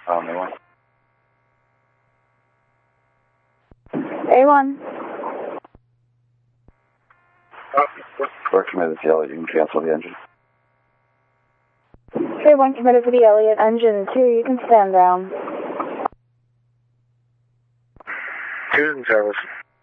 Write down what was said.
A1. A1. We're committed to Elliot. You can cancel the engine. A1 committed to the Elliot. Engine 2, you can stand down. 2's in service.